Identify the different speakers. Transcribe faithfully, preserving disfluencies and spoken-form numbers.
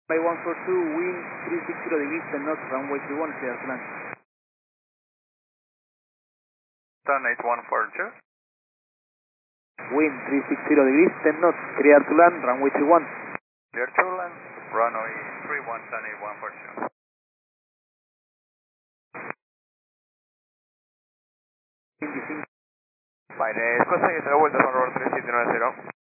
Speaker 1: By one four two, wind three sixty degrees, ten knots, runway three one, clear to land.
Speaker 2: Turn eight one four two.
Speaker 1: Wind three sixty degrees, ten knots, clear to land, runway three one.
Speaker 2: Clear to land, runway three one, turn eight one four two.
Speaker 1: veinticinco.
Speaker 2: Vale, Escocia y otra vuelta, por favor, tres siete nueve cero.